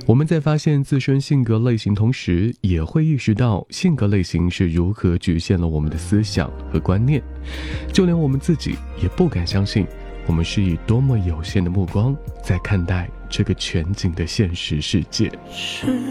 我们在发现自身性格类型同时，也会意识到性格类型是如何局限了我们的思想和观念，就连我们自己也不敢相信，我们是以多么有限的目光在看待这个全景的现实世界。 是